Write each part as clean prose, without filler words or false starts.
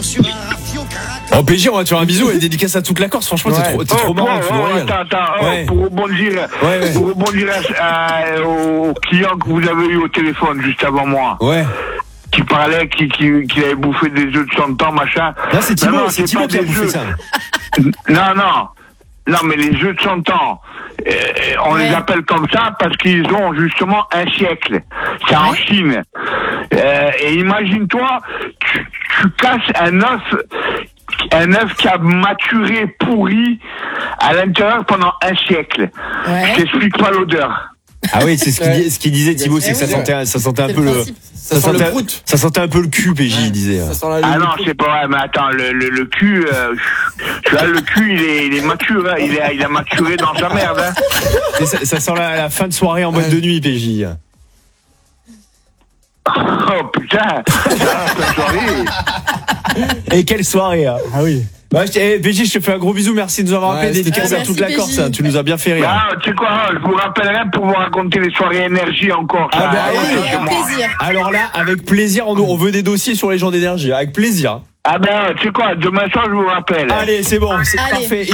Oh PJ, on va te faire un bisou et dédicace à toute la Corse. Franchement, t'es trop marrant. Pour rebondir au client que vous avez eu au téléphone juste avant moi. Ouais. Qui parlait, qui avait bouffé des œufs de 100 ans, machin. Là, c'est Thibaut qui a bouffé ça. Non, mais les œufs de 100 ans, on les appelle comme ça parce qu'ils ont justement un siècle. C'est en Chine. Et imagine-toi, tu casses un œuf qui a maturé, pourri, à l'intérieur pendant un siècle. Ouais. Je t'explique pas l'odeur. Ah oui, c'est ce qu'il disait Thibaut, c'est que ça sentait un peu le... Ça sentait un peu le cul, PJ, il disait. Ah non, c'est pas vrai, mais attends, le cul, tu vois, le cul, il est mature, hein, il a maturé dans sa merde, hein. Et ça sent la fin de soirée en boîte de nuit, PJ. Oh putain, fin de soirée. Et quelle soirée, hein. Ah oui. Bah, PJ, je te fais un gros bisou, merci de nous avoir appelé, dédicace à toute la Corse, hein, tu nous as bien fait rire. Ah, tu sais quoi, je vous rappellerai pour vous raconter les soirées énergie encore. Ah bah oui, plaisir. Alors là, avec plaisir, on veut des dossiers sur les gens d'énergie, avec plaisir. Ah ben, tu sais quoi, demain soir, je vous rappelle. Allez, c'est bon, c'est parfait.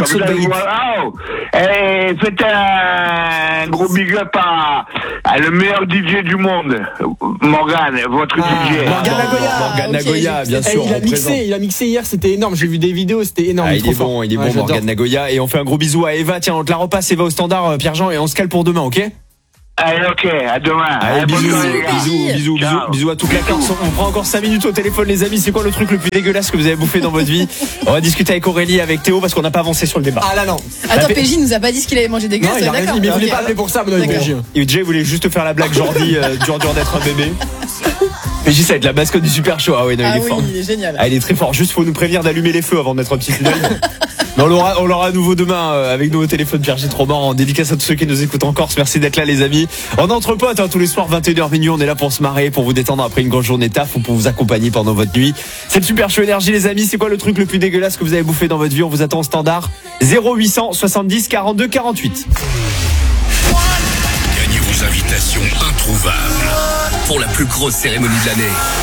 Faites un gros big up à le meilleur DJ du monde, Morgan, votre DJ. Morgan Nagoya, bien sûr. Il a mixé hier, c'était énorme. J'ai vu des vidéos, c'était énorme. Il est bon, Morgan Nagoya. Et on fait un gros bisou à Eva. Tiens, on te la repasse, Eva au standard, Pierre-Jean, et on se cale pour demain, ok? Allez, ok, à demain. Allez, bisous à toute la Corse. On prend encore 5 minutes au téléphone, les amis. C'est quoi le truc le plus dégueulasse que vous avez bouffé dans votre vie? On va discuter avec Aurélie, avec Théo, parce qu'on n'a pas avancé sur le débat. Ah là, non. Attends, PJ nous a pas dit ce qu'il avait mangé dégueulasse. Non, mais il voulait pas appeler pour ça, mon PJ. Et PJ voulait juste faire la blague Jordi, dur d'être un bébé. PJ, ça va être la mascotte du Super Show. Ah ouais, non, il est fort. Il est génial. Ah, il est très fort. Juste, faut nous prévenir d'allumer les feux avant de mettre un petit tunnel. Mais on l'aura à nouveau demain avec nous au téléphone. Pierre G. trop mort. En dédicace à tous ceux qui nous écoutent en Corse. Merci d'être là, les amis. On est entre potes, hein, tous les soirs 21h minuit. On est là pour se marrer, pour vous détendre après une grosse journée de taf ou pour vous accompagner pendant votre nuit. C'est le Super Show énergie, les amis. C'est quoi le truc le plus dégueulasse que vous avez bouffé dans votre vie? On vous attend au standard 0800 70 42 48. Gagnez vos invitations introuvables pour la plus grosse cérémonie de l'année.